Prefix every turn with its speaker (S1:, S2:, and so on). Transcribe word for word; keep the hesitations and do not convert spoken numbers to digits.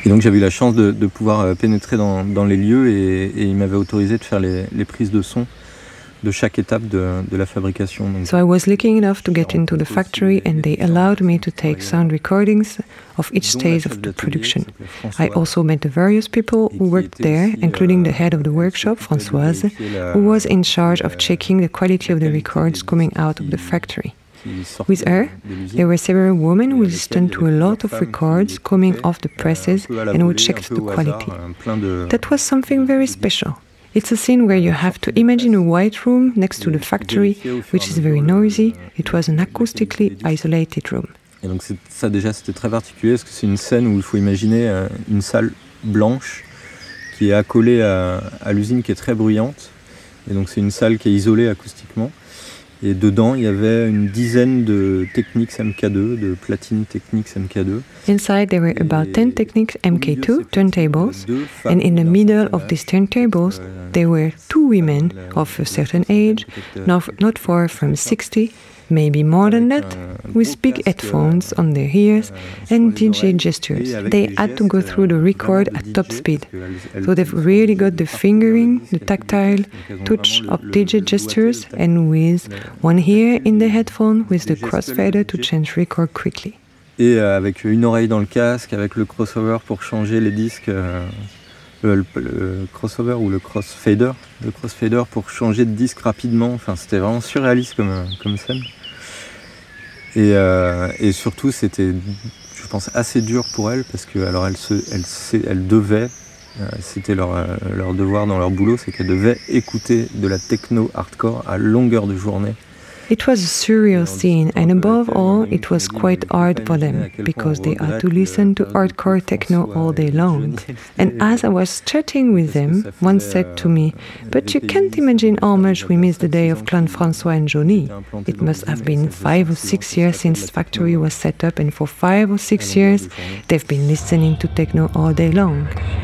S1: Et donc j'avais eu la chance de, de pouvoir pénétrer dans, dans les lieux et, et ils m'avaient autorisé de faire les, les prises de son de chaque étape de, de la fabrication. Donc,
S2: so I was lucky enough to get into the factory and they allowed me to take sound recordings of each stage of the production. I also met the various people who worked there, including the head of the workshop, Françoise, who was in charge of checking the quality of the records coming out of the factory. With her, there were several women who listened to a lot of records coming off the presses and who checked the quality. That was something very special. It's a scene where you have to imagine a white room next to the factory, which is very noisy. It was an acoustically isolated room.
S1: Et donc ça déjà c'était très particulier parce que c'est une scène où il faut imaginer une salle blanche qui est accolée à, à l'usine qui est très bruyante. Et donc c'est une salle qui est isolée acoustiquement. Et dedans, il y avait une dizaine de Technics M K deux, de platines Technics M K deux.
S2: Inside there were about ten Technics M K two turntables, and in the middle of these turntables, there were two women of a certain age, not, not far from sixty, maybe more than that, with big headphones on their ears and D J gestures. They had to go through the record at top speed. So they've really got the fingering, the tactile touch of D J gestures, and with one ear in the headphone with the crossfader to change record quickly.
S1: Et avec une oreille dans le casque, avec le crossover pour changer les disques, euh, le, le, le crossover ou le crossfader, le crossfader pour changer de disque rapidement. Enfin, c'était vraiment surréaliste comme, comme scène. Et, euh, et surtout, c'était, je pense, assez dur pour elle parce que, alors, elle se, elle, elle devait, euh, c'était leur, leur devoir dans leur boulot, c'est qu'elle devait écouter de la techno hardcore à longueur de journée.
S2: It was a surreal scene, and above all, it was quite hard for them, because they had to listen to hardcore techno all day long. And as I was chatting with them, one said to me, "But you can't imagine how much we miss the day of Clan François and Johnny. It must have been five or six years since the factory was set up, and for five or six years, they've been listening to techno all day long."